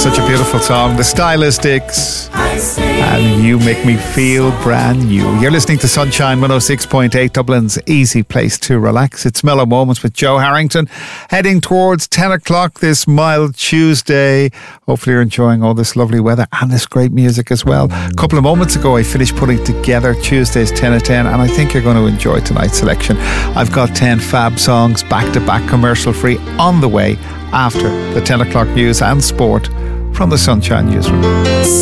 Such a beautiful song. The Stylistics and You Make Me Feel Brand New. You're listening to Sunshine 106.8, Dublin's easy place to relax. It's Mellow Moments with Joe Harrington, heading towards 10 o'clock this mild Tuesday. Hopefully you're enjoying all this lovely weather and this great music as well. A couple of moments ago I finished putting together Tuesday's 10 at 10, and I think you're going to enjoy tonight's selection. I've got 10 fab songs back to back, commercial free, on the way after the 10 o'clock news and sport from the Sunshine Newsroom.